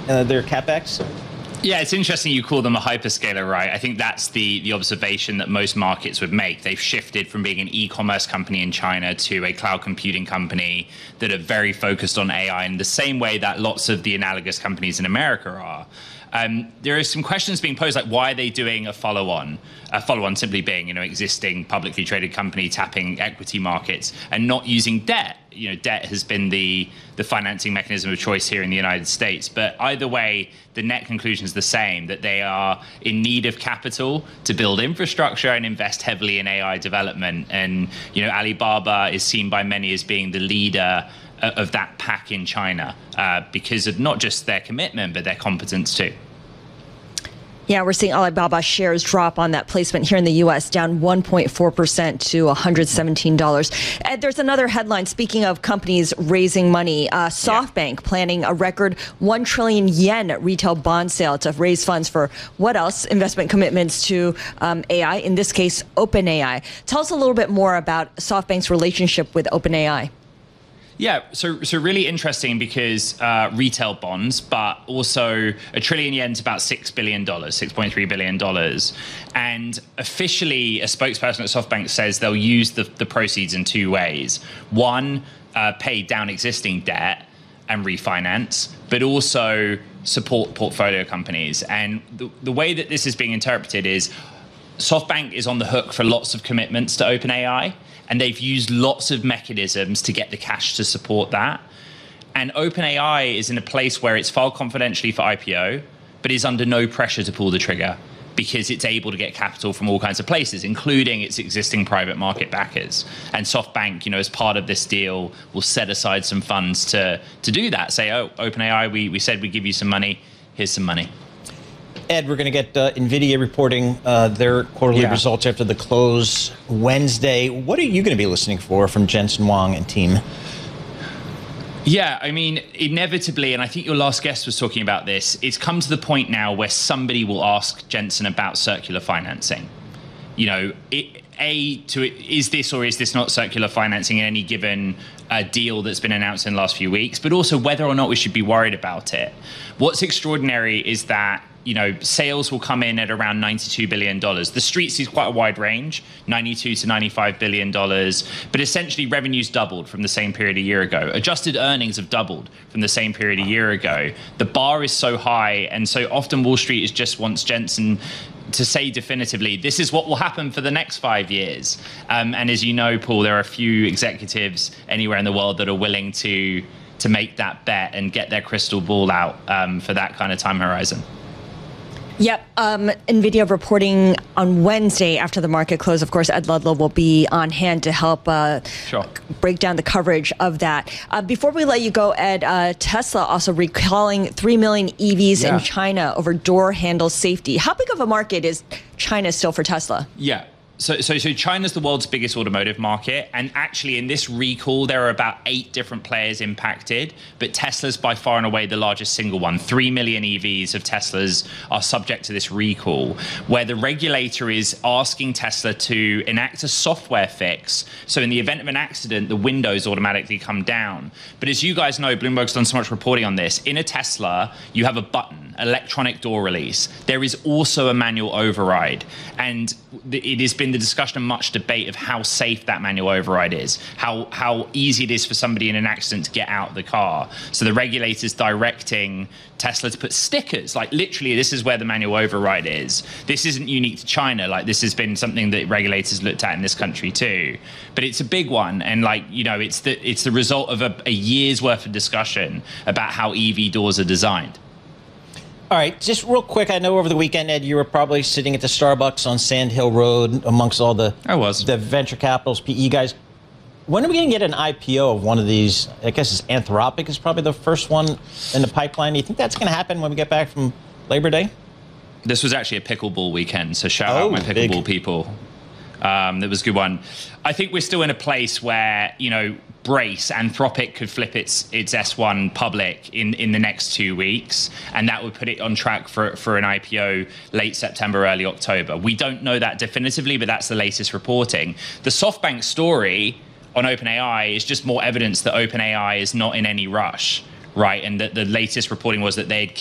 their capex? Yeah, it's interesting you call them a hyperscaler, right? I think that's the observation that most markets would make. They've shifted from being an e-commerce company in China to a cloud computing company that are very focused on AI in the same way that lots of the analogous companies in America are. There are some questions being posed, like why are they doing a follow-on? A follow-on simply being, existing publicly traded company tapping equity markets and not using debt. Debt has been the financing mechanism of choice here in the United States. But either way, the net conclusion is the same, that they are in need of capital to build infrastructure and invest heavily in AI development. And, Alibaba is seen by many as being the leader of that pack in China because of not just their commitment, but their competence too. Yeah, we're seeing Alibaba shares drop on that placement here in the U.S., down 1.4% to $117. And there's another headline, speaking of companies raising money, SoftBank planning a record 1 trillion yen retail bond sale to raise funds for what else? Investment commitments to AI, in this case, OpenAI. Tell us a little bit more about SoftBank's relationship with OpenAI. Yeah, so really interesting because retail bonds, but also a trillion yen is about $6 billion, $6.3 billion. And officially, a spokesperson at SoftBank says they'll use the proceeds in two ways. One, pay down existing debt and refinance, but also support portfolio companies. And the way that this is being interpreted is SoftBank is on the hook for lots of commitments to OpenAI, and they've used lots of mechanisms to get the cash to support that. And OpenAI is in a place where it's filed confidentially for IPO, but is under no pressure to pull the trigger because it's able to get capital from all kinds of places, including its existing private market backers. And SoftBank, as part of this deal, will set aside some funds to do that. Say, OpenAI, we said we'd give you some money. Here's some money. Ed, we're going to get NVIDIA reporting their quarterly results after the close Wednesday. What are you going to be listening for from Jensen Huang and team? Yeah, I mean, inevitably, and I think your last guest was talking about this, it's come to the point now where somebody will ask Jensen about circular financing. Is this or is this not circular financing in any given deal that's been announced in the last few weeks, but also whether or not we should be worried about it. What's extraordinary is that sales will come in at around $92 billion. The street sees quite a wide range, $92 to $95 billion, but essentially revenues doubled from the same period a year ago. Adjusted earnings have doubled from the same period a year ago. The bar is so high, and so often Wall Street just wants Jensen to say definitively, this is what will happen for the next 5 years. And as you know, Paul, there are a few executives anywhere in the world that are willing to make that bet and get their crystal ball out for that kind of time horizon. Yep. NVIDIA reporting on Wednesday after the market close. Of course, Ed Ludlow will be on hand to help break down the coverage of that. Before we let you go, Ed, Tesla also recalling 3 million EVs in China over door handle safety. How big of a market is China still for Tesla? Yeah. So China's the world's biggest automotive market, and actually in this recall there are about 8 different players impacted, but Tesla's by far and away the largest single one. 3 million EVs of Teslas are subject to this recall, where the regulator is asking Tesla to enact a software fix, so in the event of an accident the windows automatically come down. But as you guys know, Bloomberg's done so much reporting on this, in a Tesla you have a button, electronic door release. There is also a manual override, and it has been the discussion and much debate of how safe that manual override is, how easy it is for somebody in an accident to get out of the car. So the regulator's directing Tesla to put stickers, like literally this is where the manual override is. This isn't unique to China, like this has been something that regulators looked at in this country too. But it's a big one, and it's the result of a year's worth of discussion about how EV doors are designed. All right, just real quick, I know over the weekend, Ed, you were probably sitting at the Starbucks on Sand Hill Road amongst all the venture capitals, PE guys. When are we going to get an IPO of one of these? I guess it's Anthropic is probably the first one in the pipeline. Do you think that's going to happen when we get back from Labor Day? This was actually a pickleball weekend, so shout out my pickleball people. That was a good one. I think we're still in a place where, Brace, Anthropic could flip its S1 public in the next 2 weeks, and that would put it on track for an IPO late September, early October. We don't know that definitively, but that's the latest reporting. The SoftBank story on OpenAI is just more evidence that OpenAI is not in any rush, right? And that the latest reporting was that they had